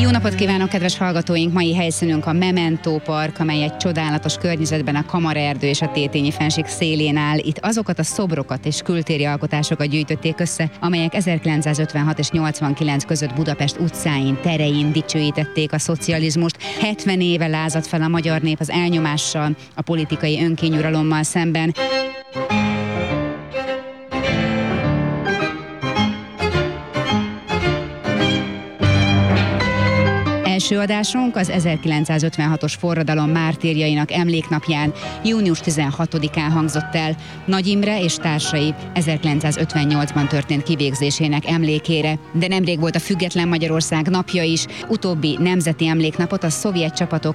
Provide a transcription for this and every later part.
Jó napot kívánok, kedves hallgatóink! Mai helyszínünk a Memento Park, amely egy csodálatos környezetben a Kamaraerdő és a Tétényi-fennsík szélén áll. Itt azokat a szobrokat és kültéri alkotásokat gyűjtötték össze, amelyek 1956 és 89 között Budapest utcáin, terein dicsőítették a szocializmust. 70 éve lázadt fel a magyar nép az elnyomással, a politikai önkényuralommal szemben. Első adásunk az 1956-os forradalom mártírjainak emléknapján, június 16-án hangzott el, Nagy Imre és társai 1958-ban történt kivégzésének emlékére. De nemrég volt a Független Magyarország napja is, utóbbi nemzeti emléknapot a szovjet csapatok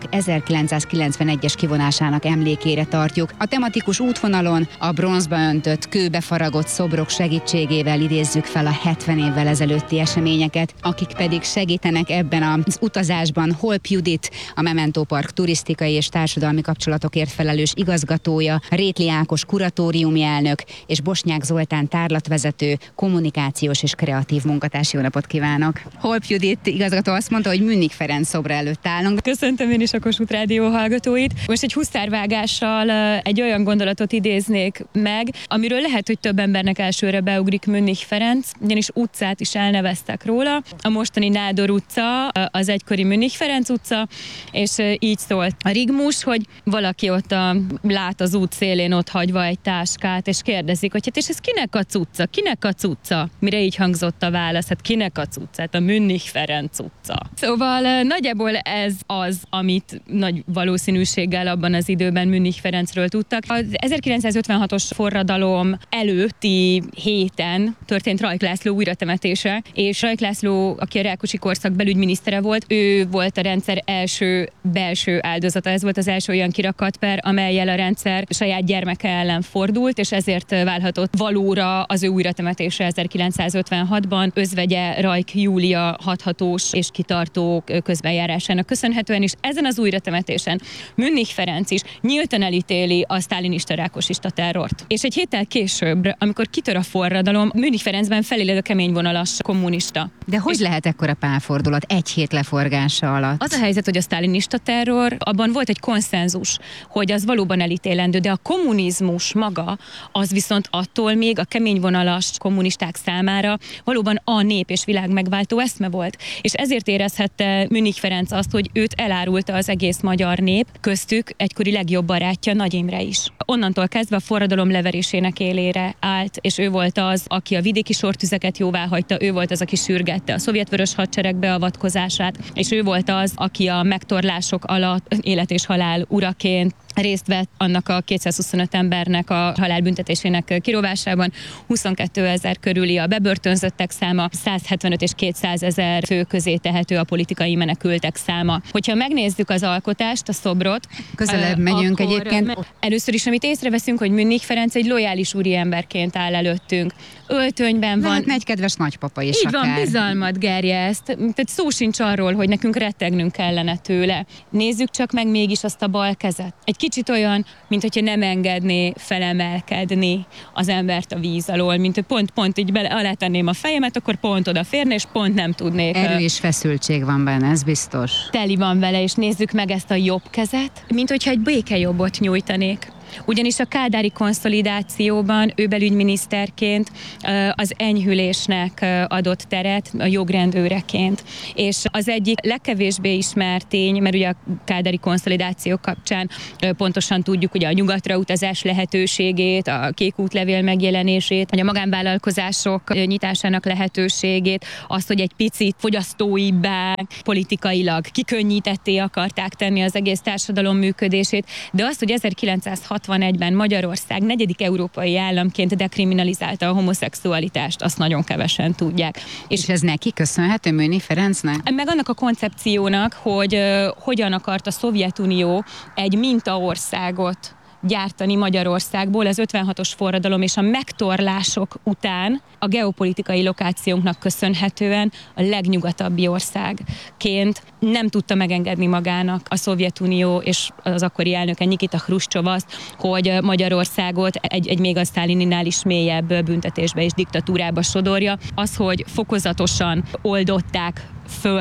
1991-es kivonásának emlékére tartjuk. A tematikus útvonalon a bronzba öntött, kőbe faragott szobrok segítségével idézzük fel a 70 évvel ezelőtti eseményeket, akik pedig segítenek ebben az utazásban Holp Judit, a Memento Park turisztikai és társadalmi kapcsolatokért felelős igazgatója, Rétli Ákos kuratóriumi elnök és Bosnyák Zoltán tárlatvezető, kommunikációs és kreatív munkatárs. Jó napot kívánok! Holp Judit igazgató azt mondta, hogy Münnik Ferenc szobra előtt állunk. Köszöntöm én is a Kossuth Rádió hallgatóit. Most egy huszárvágással egy olyan gondolatot idéznék meg, amiről lehet, hogy több embernek elsőre beugrik Münnik Ferenc, ugyanis utcát is elneveztek róla. A mostani Nádor utca az egykori Münnik Ferenc utca, és így szólt a rigmus, hogy valaki ott lát az út szélén ott hagyva egy táskát, és kérdezik, hogy hát és ez kinek a cucca? Kinek a cucca? Mire így hangzott a válasz, hát kinek a cucca? Hát a Münnik Ferenc utca. Szóval nagyjából ez az, amit nagy valószínűséggel abban az időben Münnik Ferencről tudtak. Az 1956-os forradalom előtti héten történt Rajk László újratemetése, és Rajk László, aki a Rákosi korszak belügyminisztere volt, ő volt a rendszer első belső áldozata. Ez volt az első olyan kirakatper, amellyel a rendszer saját gyermeke ellen fordult, és ezért válhatott valóra az ő újratemetése 1956-ban özvegye Rajk Júlia hathatós és kitartó közbenjárásának köszönhetően is. Ezen az újratemetésen Münnik Ferenc is nyíltan elítéli a sztálinista rákosista terrort. És egy héttel később, amikor kitör a forradalom, Münnik Ferencben feléled a keményvonalas kommunista. De hogy lehet ekkora pálfordulat egy hét leforgása alatt? Az a helyzet, hogy a sztálinista terror, abban volt egy konszenzus, hogy az valóban elítélendő, de a kommunizmus maga, az viszont attól még a keményvonalas kommunisták számára valóban a nép és világ megváltó eszme volt. És ezért érezhette Münnik Ferenc azt, hogy őt elárulta az egész magyar nép, köztük egykori legjobb barátja Nagy Imre is. Onnantól kezdve a forradalom leverésének élére állt, és ő volt az, aki a vidéki sortüzeket jóváhagyta, ő volt az, aki sürgette a szovjetvörös hadsereg beavatkozását, és ő volt az, aki a megtorlások alatt élet és halál uraként részt vett annak a 225 embernek a halálbüntetésének kirovásában, 22 000 körüli a bebörtönzöttek száma, 175 és 200 000 fő közé tehető a politikai menekültek száma. Hogyha megnézzük az alkotást, a szobrot, közelebb megyünk egyébként. Először is, amit észreveszünk, hogy Münnik Ferenc egy lojális úriemberként áll előttünk. Öltönyben van. Lehetne egy kedves nagypapa is így akár. Van, bizalmat gerjeszt. Tehát szó sincs arról, hogy nekünk rettegnünk kellene tőle. Nézzük csak meg mégis azt a bal kezet. Egy kicsit olyan, mint hogyha nem engedné felemelkedni az embert a víz alól, mint hogy pont így alátenném a fejemet, akkor pont odaférne, és pont nem tudnék. Erő és feszültség van benne, ez biztos. Teli van vele, és nézzük meg ezt a jobb kezet, mint hogyha egy békejobbot nyújtanék. Ugyanis a kádári konszolidációban ő belügyminiszterként az enyhülésnek adott teret a jogrendőreként. És az egyik legkevésbé ismert tény, mert ugye a kádári konszolidáció kapcsán pontosan tudjuk ugye a nyugatra utazás lehetőségét, a kék útlevél megjelenését, vagy a magánvállalkozások nyitásának lehetőségét, azt, hogy egy picit fogyasztóibbá, politikailag kikönnyítetté akarták tenni az egész társadalom működését, de azt, hogy 1961-ben Magyarország 4. európai államként dekriminalizálta a homoszexualitást, azt nagyon kevesen tudják. És ez neki köszönhető, Münnik Ferencnek? Meg annak a koncepciónak, hogy hogyan akart a Szovjetunió egy mintaországot gyártani Magyarországból az 56-os forradalom és a megtorlások után a geopolitikai lokációnknak köszönhetően a legnyugatabbi országként nem tudta megengedni magának a Szovjetunió és az akkori elnöke Nikita Hruscsov azt, hogy Magyarországot egy még a sztálininál is mélyebb büntetésbe és diktatúrába sodorja. Az, hogy fokozatosan oldották föl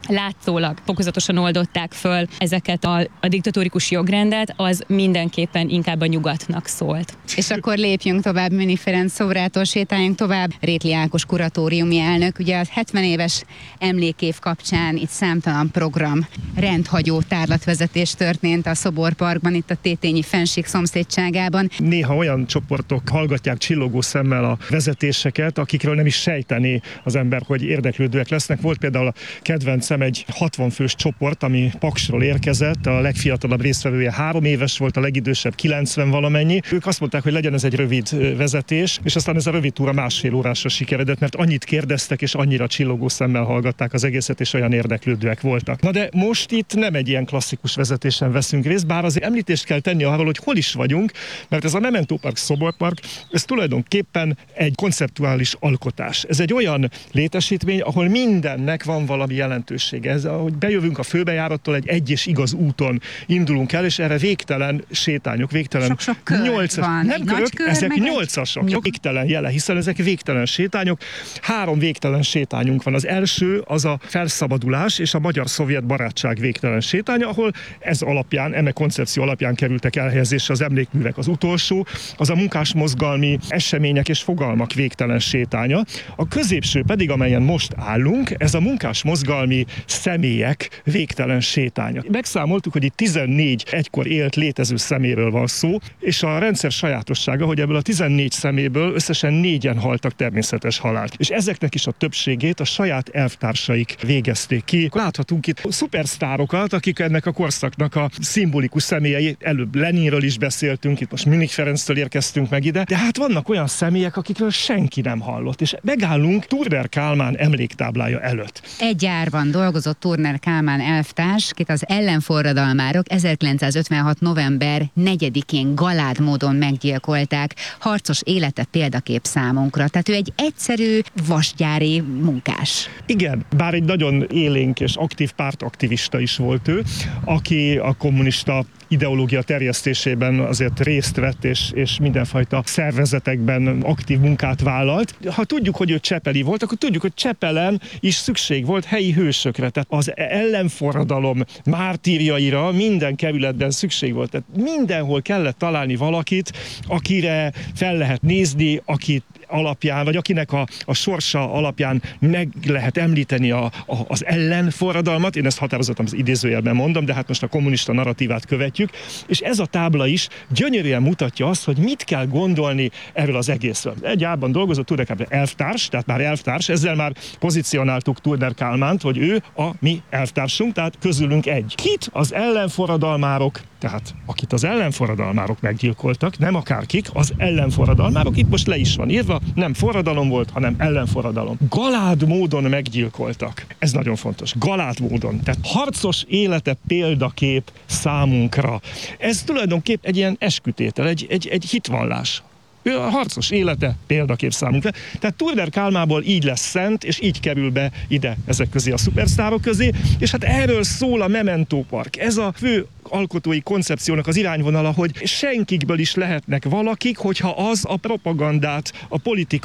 látszólag fokozatosan oldották föl ezeket a diktatórikus jogrendet, az mindenképpen inkább a nyugatnak szólt. És akkor lépjünk tovább, Münich Ferenc szobrától sétáljunk tovább. Rétli Ákos kuratóriumi elnök, ugye a 70 éves emlékév kapcsán itt számtalan program, rendhagyó tárlatvezetés történt a Szoborparkban, itt a Tétényi fennsík szomszédságában. Néha olyan csoportok hallgatják csillogó szemmel a vezetéseket, akikről nem is sejtené az ember, hogy érdeklődőek lesznek. Volt például a kedvencem egy 60 fős csoport, ami Paksról érkezett, a legfiatalabb résztvevője 3 éves volt, a legidősebb 90 valamennyi. Ők azt mondták, hogy legyen ez egy rövid vezetés, és aztán ez a rövid túra 1,5 órásra sikeredett, mert annyit kérdeztek, és annyira csillogó szemmel hallgatták az egészet, és olyan érdeklődőek voltak. Na de most itt nem egy ilyen klasszikus vezetésen veszünk részt, bár azért említést kell tenni arról, hogy hol is vagyunk, mert ez a Memento Park Szoborpark, ez tulajdonképpen egy konceptuális alkotás. Ez egy olyan létesítmény, ahol mindennek van valami jelentősége. Ez, ahogy bejövünk a főbejárattól, egy és igaz úton indulunk el, és erre végtelen sétányok, végtelen sok kör van. nem körök, ezek 8-asok, végtelen jele, hiszen ezek végtelen sétányok. 3 végtelen sétányunk van. Az első az a felszabadulás és a magyar-szovjet barátság végtelen sétánya, ahol ez alapján, eme koncepció alapján kerültek elhelyezésre az emlékművek. Az utolsó, az a munkásmozgalmi események és fogalmak végtelen sétánya. A középső pedig, amelyen most állunk, ez a munkásmozgalmi személyek végtelen sétánya. Megszámoltuk, hogy itt 14 egykor élt létező szeméről van szó, és a rendszer sajátossága, hogy ebből a 14 szeméből összesen 4-en haltak természetes halált. És ezeknek is a többségét a saját elvtársaik végezték ki. Láthatunk itt szupersztárokat, akik ennek a korszaknak a szimbolikus személyei. Előbb Leninről is beszéltünk, itt most Münich Ferenctől érkeztünk meg ide, de hát vannak olyan személyek, akikről senki nem hallott, és megállunk Turner Kálmán emléktáblája előtt. Egy gyárban dolgozott Turner Kálmán elvtárs, akit az ellenforradalmárok 1956. november 4-én galád módon meggyilkolták. Harcos élete példakép számunkra. Tehát ő egy egyszerű vasgyári munkás. Igen, bár egy nagyon élénk és aktív pártaktivista is volt ő, aki a kommunista ideológia terjesztésében azért részt vett, és mindenfajta szervezetekben aktív munkát vállalt. Ha tudjuk, hogy ő csepeli volt, akkor tudjuk, hogy Csepelen is szükség volt helyi hősökre. Tehát az ellenforradalom mártírjaira minden kerületben szükség volt. Tehát mindenhol kellett találni valakit, akire fel lehet nézni, akit alapján, vagy akinek a sorsa alapján meg lehet említeni az ellenforradalmat. Én ezt határozottan az idézőjelben mondom, de hát most a kommunista narratívát követjük. És ez a tábla is gyönyörűen mutatja azt, hogy mit kell gondolni erről az egészről. Egy árban dolgozott Turner Kálmán elvtárs, tehát már elvtárs, ezzel már pozícionáltuk Turner Kálmánt, hogy ő a mi elvtársunk, tehát közülünk egy. Kit az ellenforradalmárok, tehát akit az ellenforradalmárok meggyilkoltak, nem akárkik, az ellenforradalmárok, itt most le is van írva, nem forradalom volt, hanem ellenforradalom. Galád módon meggyilkoltak. Ez nagyon fontos. Galád módon. Tehát harcos élete példakép számunkra. Ez tulajdonképp egy ilyen eskütétel, egy hitvallás. Ő a harcos élete példakép számunkra. Tehát Turner Kálmából így lesz szent, és így kerül be ide ezek közé a szupersztárok közé, és hát erről szól a Memento Park. Ez a fő alkotói koncepciónak az irányvonala, hogy senkikből is lehetnek valakik, hogyha az a propagandát, a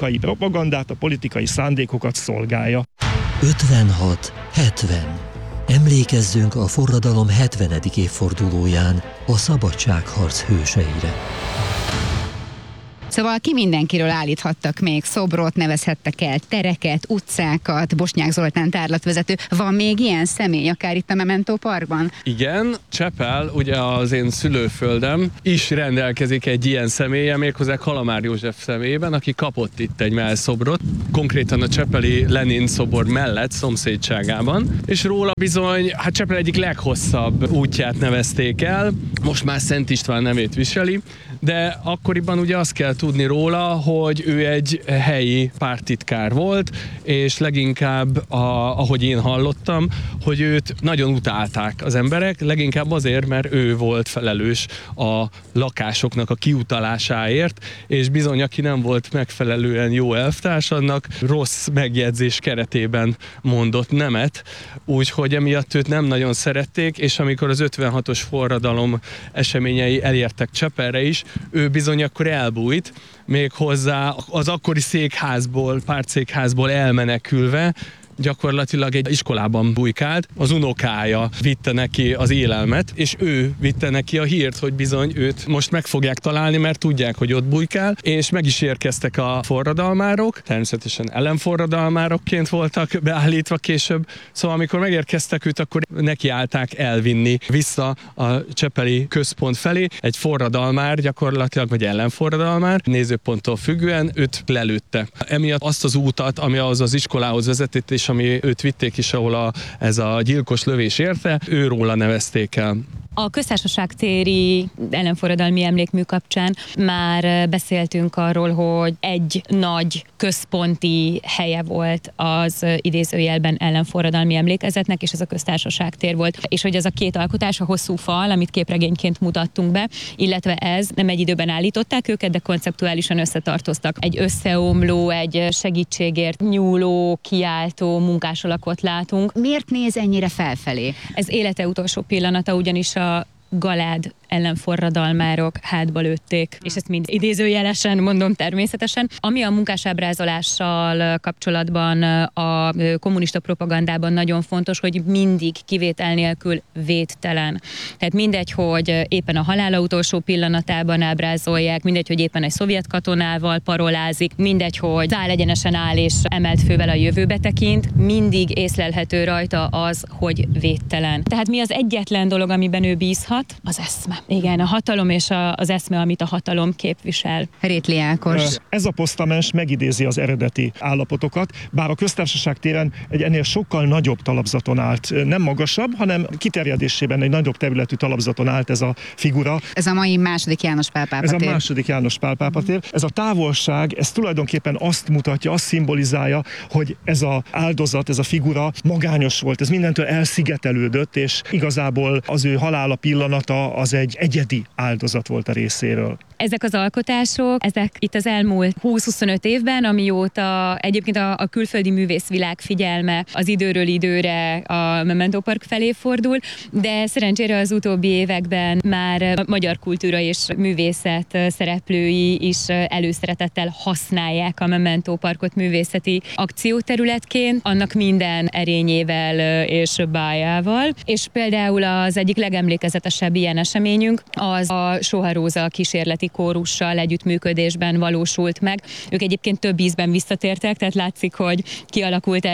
politikai szándékokat szolgálja. 56-70. Emlékezzünk a forradalom 70. évfordulóján a szabadságharc hőseire. Szóval ki mindenkiről állíthattak még szobrot, nevezhettek el tereket, utcákat, Bosnyák Zoltán tárlatvezető. Van még ilyen személy, akár itt a Memento Parkban? Igen, Csepel, ugye az én szülőföldem is rendelkezik egy ilyen személye, méghozzá Kalamár József személyében, aki kapott itt egy mellszobrot, konkrétan a csepeli Lenin szobor mellett, szomszédságában, és róla bizony, hát Csepel egyik leghosszabb útját nevezték el, most már Szent István nevét viseli, de akkoriban ugye azt kell tudni róla, hogy ő egy helyi párttitkár volt, és leginkább, ahogy én hallottam, hogy őt nagyon utálták az emberek, leginkább azért, mert ő volt felelős a lakásoknak a kiutalásáért, és bizony, aki nem volt megfelelően jó elvtárs, annak rossz megjegyzés keretében mondott nemet, úgyhogy emiatt őt nem nagyon szerették, és amikor az 56-os forradalom eseményei elértek Csepelre is, ő bizony akkor elbújt, méghozzá az akkori székházból, pártszékházból elmenekülve, gyakorlatilag egy iskolában bujkált, az unokája vitte neki az élelmet, és ő vitte neki a hírt, hogy bizony őt most meg fogják találni, mert tudják, hogy ott bujkál, és meg is érkeztek a forradalmárok, természetesen ellenforradalmárokként voltak beállítva később, szóval amikor megérkeztek őt, akkor nekiállták elvinni vissza a csepeli központ felé, egy forradalmár gyakorlatilag, vagy ellenforradalmár, nézőponttól függően őt lelőtte. Emiatt azt az útat, ami az iskolához vezetett, és ami őt vitték is, ahol ez a gyilkos lövés érte, őróla nevezték el. A Köztársaság téri ellenforradalmi emlékmű kapcsán már beszéltünk arról, hogy egy nagy központi helye volt az idézőjelben ellenforradalmi emlékezetnek, és ez a Köztársaság tér volt. És hogy ez a két alkotás, a hosszú fal, amit képregényként mutattunk be, illetve ez nem egy időben állították őket, de konceptuálisan összetartoztak. Egy összeomló, egy segítségért nyúló, kiáltó munkásalakot látunk. Miért néz ennyire felfelé? Ez élete utolsó pillanata, ugyanis a Galád ellenforradalmárok hátba lőtték, és ezt mind idézőjelesen mondom természetesen. Ami a munkásábrázolással kapcsolatban a kommunista propagandában nagyon fontos, hogy mindig kivétel nélkül védtelen. Tehát mindegy, hogy éppen a halála utolsó pillanatában ábrázolják, mindegy, hogy éppen egy szovjet katonával parolázik, mindegy, hogy száll egyenesen áll és emelt fővel a jövőbe tekint, mindig észlelhető rajta az, hogy védtelen. Tehát mi az egyetlen dolog, amiben ő bízhat? Az eszme. Igen, a hatalom és az eszme, amit a hatalom képvisel. Rétli Ákos. Ez a posztamens megidézi az eredeti állapotokat, bár a Köztársaság téren egy ennél sokkal nagyobb talapzaton állt. Nem magasabb, hanem kiterjedésében egy nagyobb területű talapzaton állt ez a figura. Ez a mai második János Pál pápa tér. Ez a második János Pál pápa tér. Ez a távolság, ez tulajdonképpen azt mutatja, azt szimbolizálja, hogy ez az áldozat, ez a figura magányos volt, ez mindentől elszigetelődött, és igazából az ő halála pillanata az egy egyedi áldozat volt a részéről. Ezek az alkotások, ezek itt az elmúlt 20-25 évben, amióta egyébként a külföldi művészvilág figyelme az időről időre a Memento Park felé fordul, de szerencsére az utóbbi években már a magyar kultúra és művészet szereplői is előszeretettel használják a Memento Parkot művészeti akcióterületként, annak minden erényével és bájával. És például az egyik legemlékezetesebb ilyen eseményünk az a Soha Róza kísérleti kórussal együttműködésben valósult meg. Ők egyébként több ízben visszatértek, tehát látszik, hogy kialakult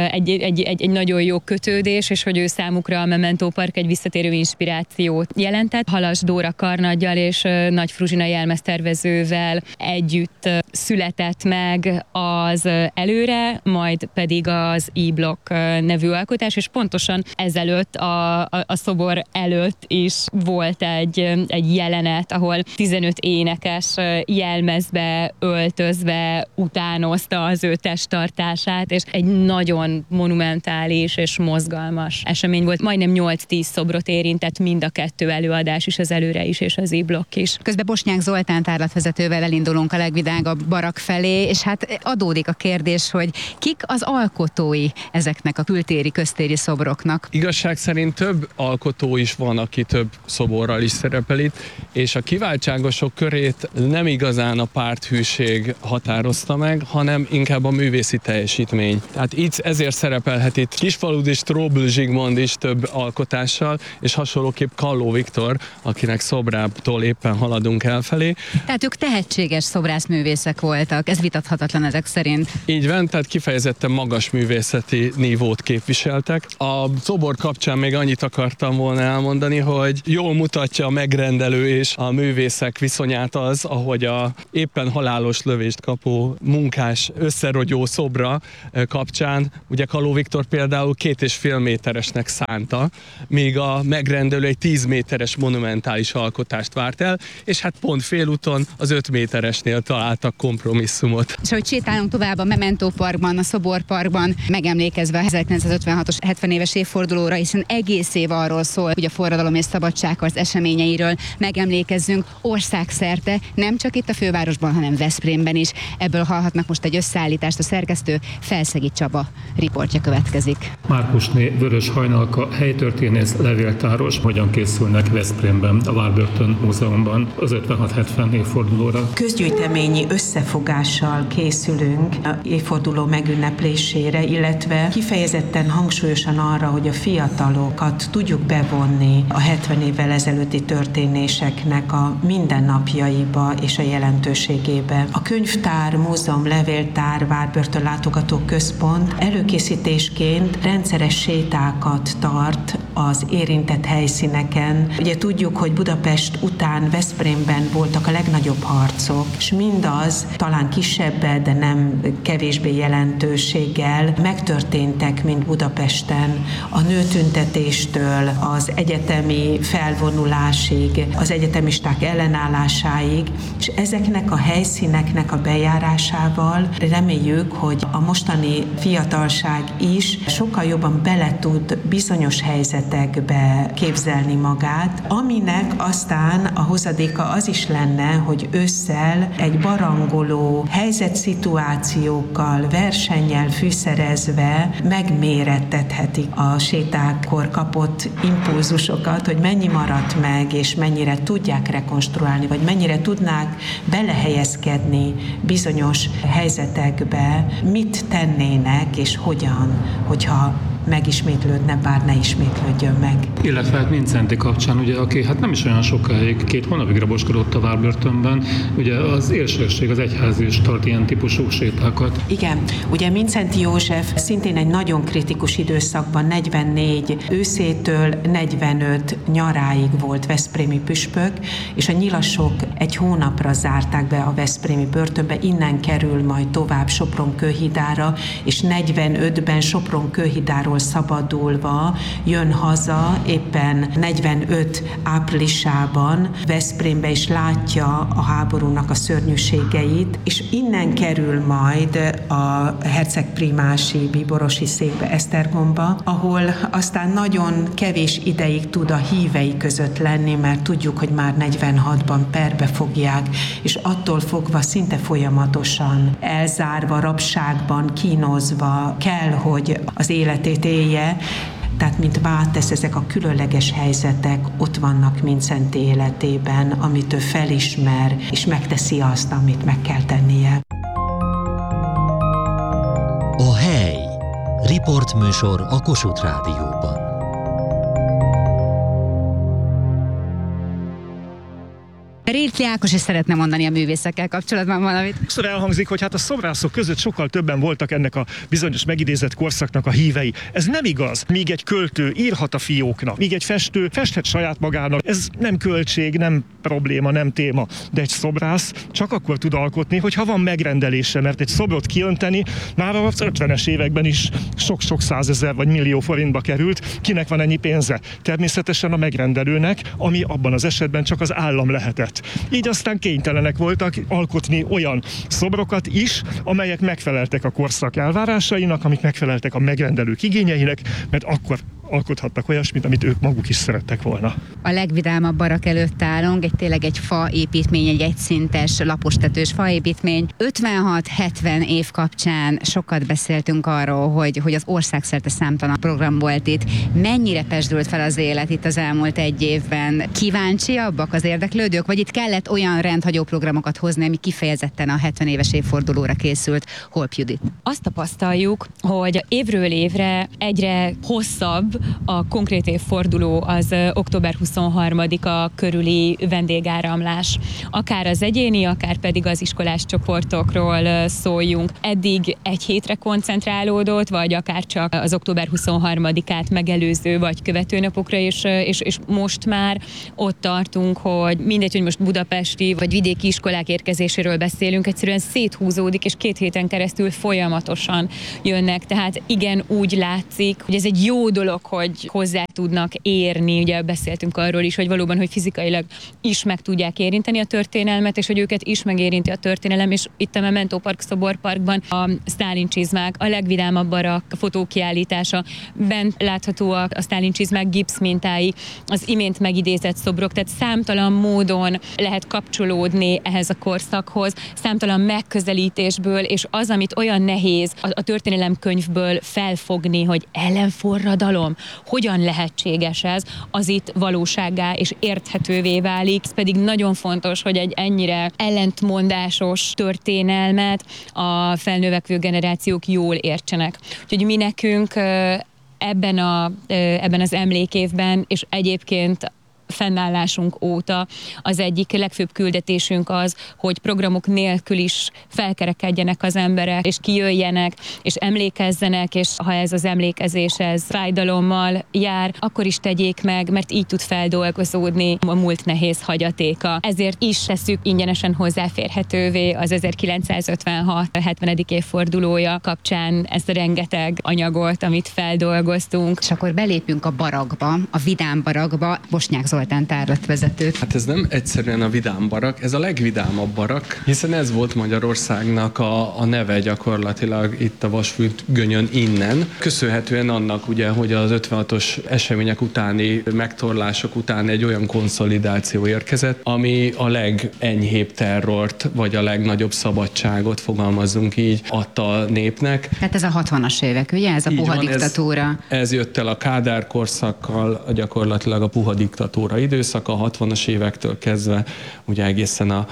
egy nagyon jó kötődés, és hogy ő számukra a Memento Park egy visszatérő inspirációt jelentett. Halas Dóra karnaggyal és Nagy Fruzsina jelmeztervezővel együtt született meg az Előre, majd pedig az E-Block nevű alkotás, és pontosan ezelőtt a szobor előtt is volt egy jelenet, ahol 15 énekes jelmezbe öltözve utánozta az ő testtartását, és egy nagyon monumentális és mozgalmas esemény volt. Majdnem 8-10 szobrot érintett mind a kettő előadás is, az Előre is és az E-Block is. Közben Bosnyák Zoltán tárlatvezetővel elindulunk a legvidágabb barak felé, és hát adódik a kérdés, hogy kik az alkotói ezeknek a kültéri, köztéri szobroknak? Igazság szerint több alkotó is van, aki több szoborral is szerepel itt, és a kiváltságosok körét nem igazán a párthűség határozta meg, hanem inkább a művészi teljesítmény. Tehát így ezért szerepelhet itt Kisfaludy és Tróbül Zsigmond is több alkotással, és hasonlóképp Kalló Viktor, akinek szobrától éppen haladunk elfelé. Tehát ők tehetséges szobrászművészek voltak, ez vitathatatlan ezek szerint. Így van, tehát kifejezetten magas művészeti nívót képviseltek. A szobor kapcsán még annyit akartam volna elmondani, hogy jól mutatja a megrendelő és a művészek viszonyát az, ahogy a éppen halálos lövést kapó munkás összerogyó szobra kapcsán, ugye Kalló Viktor például 2,5 méteresnek szánta, míg a megrendelő egy 10 méteres monumentális alkotást várt el, és hát pont félúton az 5 méteresnél találtak kompromisszumot. És hogy sétálunk tovább a Memento Parkban, a Szoborparkban, megemlékezve a 1956-os 70 éves évfordulóra, hiszen egész év arról szól, hogy a forradalom és szabadságharc eseményeiről megemlékezzünk országszerte. világszerte, nem csak itt a fővárosban, hanem Veszprémben is. Ebből hallhatnak most egy összeállítást. A szerkesztő Felszegi Csaba riportja következik. Márkusné Vörös Hajnalka helytörténész, levéltáros, hogyan készülnek Veszprémben, a Várberton Múzeumban az 56-70 évfordulóra. Közgyűjteményi összefogással készülünk a évforduló megünneplésére, illetve kifejezetten hangsúlyosan arra, hogy a fiatalokat tudjuk bevonni a 70 évvel ezelőtti történéseknek a mindennapjaiba és a jelentőségébe. A könyvtár, múzeum, levéltár, Várberton látogató központ előkészítésként rendszeres sétákat tart az érintett helyszíneken. Ugye tudjuk, hogy Budapest után Veszprémben voltak a legnagyobb harcok, és mindaz talán kisebb, de nem kevésbé jelentőséggel megtörténtek, mint Budapesten. A nőtüntetéstől az egyetemi felvonulásig, az egyetemisták ellenállásáig, és ezeknek a helyszíneknek a bejárásával reméljük, hogy a mostani fiatalság is sokkal jobban bele tud bizonyos helyzetekbe képzelni magát, aminek aztán a hozadéka az is lenne, hogy ősszel egy barangoló helyzetszituációkkal, versennyel fűszerezve megmérettethetik a sétákkor kapott impulzusokat, hogy mennyi maradt meg, és mennyire tudják rekonstruálni, vagy mennyire tudnák belehelyezkedni bizonyos helyzetekbe, mit tennének, és hogyan, hogyha megismétlődne, bár ne ismétlődjön meg. Illetve hát Mindszenty kapcsán, ugye, aki hát nem is olyan sokáig, 2 hónapig raboskodott a Várbertonban, ugye az érsőség, az egyházi is tart ilyen típusú sétákat. Igen, ugye Mindszenty József szintén egy nagyon kritikus időszakban, 44 őszétől 45 nyaráig volt veszprémi püspök, és a nyilasok egy hónapra zárták be a veszprémi börtönbe, innen kerül majd tovább Sopron-Kőhidára, és 45-ben Sopron-Kőhidáról szabadulva jön haza, éppen 45 áprilisában Veszprémbe is látja a háborúnak a szörnyűségeit, és innen kerül majd a hercegprímási bíborosi székbe, Esztergomba, ahol aztán nagyon kevés ideig tud a hívei között lenni, mert tudjuk, hogy már 46-ban perbe fogják, és attól fogva szinte folyamatosan elzárva, rabságban, kínozva kell, hogy az életét élje. Tehát, mint vátesz, ezek a különleges helyzetek ott vannak Mindszenty életében, amit ő felismer, és megteszi azt, amit meg kell tennie. A hely. Riportműsor a Kossuth Rádióban. Rétli Ákos is szeretne mondani a művészekkel kapcsolatban valamit. Sokszor elhangzik, hogy hát a szobrászok között sokkal többen voltak ennek a bizonyos megidézett korszaknak a hívei. Ez nem igaz. Míg egy költő írhat a fióknak, míg egy festő festhet saját magának. Ez nem költség, nem probléma, nem téma. De egy szobrász csak akkor tud alkotni, hogyha van megrendelése, mert egy szobrot kiönteni már az 50-es években is sok-sok százezer vagy millió forintba került. Kinek van ennyi pénze? Természetesen a megrendelőnek, ami abban az esetben csak az állam lehetett. Így aztán kénytelenek voltak alkotni olyan szobrokat is, amelyek megfeleltek a korszak elvárásainak, amik megfeleltek a megrendelők igényeinek, mert akkor alkothattak olyasmit, amit ők maguk is szerettek volna. A legvidámabb barak előtt állunk, tényleg egy faépítmény, egy egyszintes, lapostetős faépítmény. 56-70 év kapcsán sokat beszéltünk arról, hogy az országszerte számtalan program volt itt. Mennyire pezsdült fel az élet itt az elmúlt egy évben? Kíváncsiabbak az érdeklődők, vagy itt kellett olyan rendhagyó programokat hozni, ami kifejezetten a 70 éves évfordulóra készült? Holp Judit. Azt tapasztaljuk, hogy évről évre egyre hosszabb a konkrét évforduló, az október 23-a körüli vendégáramlás. Akár az egyéni, akár pedig az iskolás csoportokról szóljunk. Eddig egy hétre koncentrálódott, vagy akár csak az október 23-át megelőző, vagy követő napokra, és most már ott tartunk, hogy mindegy, hogy most budapesti vagy vidéki iskolák érkezéséről beszélünk, egyszerűen széthúzódik, és 2 héten keresztül folyamatosan jönnek. Tehát igen, úgy látszik, hogy ez egy jó dolog, annak, hogy hozzá tudnak érni, ugye beszéltünk arról is, hogy valóban, hogy fizikailag is meg tudják érinteni a történelmet, és hogy őket is megérinti a történelem, és itt a Memento Park szoborparkban a Sztálin csizmák, a legvidámabb barak fotókiállítása, bent láthatóak a Sztálin csizmák gipsz mintái, az imént megidézett szobrok, tehát számtalan módon lehet kapcsolódni ehhez a korszakhoz, számtalan megközelítésből, és az, amit olyan nehéz a történelemkönyvből felfogni, hogy ellenforradalom, hogyan lehetséges ez, az itt valósággá és érthetővé válik. Ez pedig nagyon fontos, hogy egy ennyire ellentmondásos történelmet a felnövekvő generációk jól értsenek. Úgyhogy mi nekünk ebben az emlékévben, és egyébként fennállásunk óta az egyik legfőbb küldetésünk az, hogy programok nélkül is felkerekedjenek az emberek, és kijöjjenek, és emlékezzenek, és ha ez az emlékezés ez fájdalommal jár, akkor is tegyék meg, mert így tud feldolgozódni a múlt nehéz hagyatéka. Ezért is tesszük ingyenesen hozzáférhetővé az 1956 70. évfordulója kapcsán ezt a rengeteg anyagot, amit feldolgoztunk. És akkor belépünk a barakba, a vidám barakba, Bosnyák Zoltán tárlatvezető. Hát ez nem egyszerűen a vidám barak, ez a legvidámabb barak, hiszen ez volt Magyarországnak a neve gyakorlatilag itt a Vasfüggönyön innen. Köszönhetően annak ugye, hogy az 56-os események utáni megtorlások után egy olyan konszolidáció érkezett, ami a legenyhébb terrort, vagy a legnagyobb szabadságot, fogalmazzunk így, adta a népnek. Tehát ez a 60-as évek, ugye? Ez a így puha van, diktatúra. Ez jött el a Kádár korszakkal, gyakorlatilag a puha diktatúra időszaka, a 60-as évektől kezdve, ugye egészen a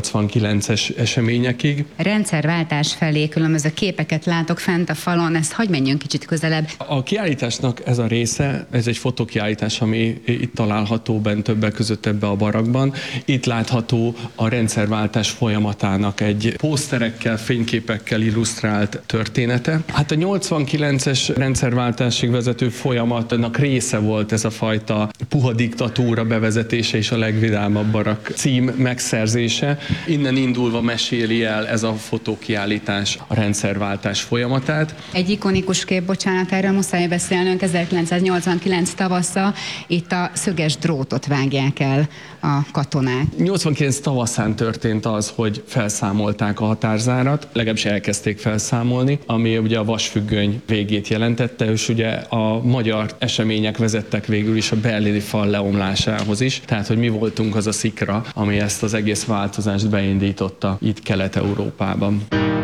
89-es eseményekig. Rendszerváltás felé különböző képeket látok fent a falon, ezt hadd menjünk kicsit közelebb. A kiállításnak ez a része, ez egy fotókiállítás, ami itt található bent többek között ebbe a barakban. Itt látható a rendszerváltás folyamatának egy pószterekkel, fényképekkel illusztrált története. Hát a 89-es rendszerváltásig vezető folyamatnak része volt ez a fajta puha diktatúra bevezetése és a legvidámabb barak cím megszerzése. Innen indulva meséli el ez a fotókiállítás a rendszerváltás folyamatát. Egy ikonikus kép, bocsánat, erről muszáj beszélnünk, 1989 tavasza, itt a szöges drótot vágják el a katonák. 89 tavaszán történt az, hogy felszámolták a határzárat, legalábbis elkezdték felszámolni, ami ugye a vasfüggöny végét jelentette, és ugye a magyar események vezettek végül is a berlini fal leomlásához is, tehát hogy mi voltunk az a szikra, ami ezt az egész változást beindította itt Kelet-Európában.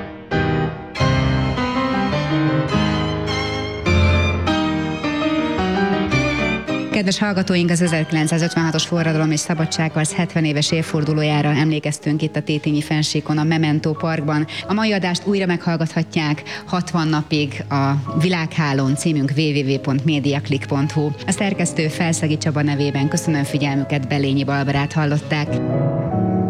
Kedves hallgatóink, az 1956-os forradalom és szabadságharc 70 éves évfordulójára emlékeztünk itt a Tétényi fennsíkon, a Memento Parkban. A mai adást újra meghallgathatják 60 napig a Világhálón, címünk www.mediaclick.hu. A szerkesztő Felszegi Csaba nevében köszönöm figyelmüket, Belényi Balbarát hallották.